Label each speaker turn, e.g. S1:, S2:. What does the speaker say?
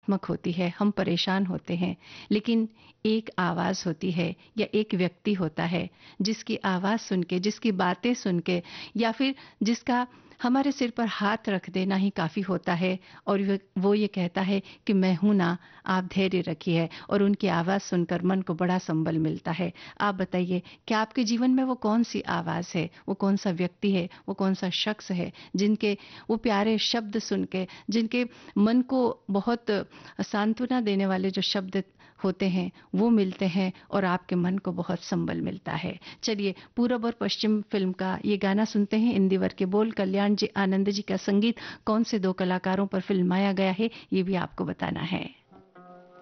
S1: नकारात्मक होती है, हम परेशान होते हैं, लेकिन एक आवाज़ होती है या एक व्यक्ति होता है जिसकी आवाज़ सुन के, जिसकी बातें सुन के या फिर जिसका हमारे सिर पर हाथ रख देना ही काफ़ी होता है और वो ये कहता है कि मैं हूं ना, आप धैर्य रखिए, और उनकी आवाज़ सुनकर मन को बड़ा संबल मिलता है। आप बताइए, क्या आपके जीवन में वो कौन सी आवाज़ है, वो कौन सा व्यक्ति है, वो कौन सा शख्स है जिनके वो प्यारे शब्द सुन के, जिनके मन को बहुत सांत्वना देने वाले जो शब्द होते हैं वो मिलते हैं और आपके मन को बहुत संबल मिलता है। चलिए, पूरब और पश्चिम फिल्म का ये गाना सुनते हैं। इंदिवर के बोल, कल्याण जी आनंद जी का संगीत, कौन से दो कलाकारों पर फिल्माया गया है ये भी आपको बताना है।